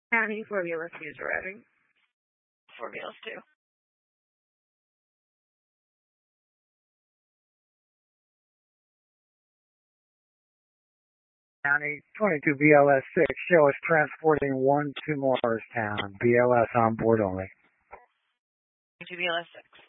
County for BLS user routing. For BLS 2. County 22 BLS 6, show us transporting 1 to Morristown. BLS on board only. 22 BLS 6.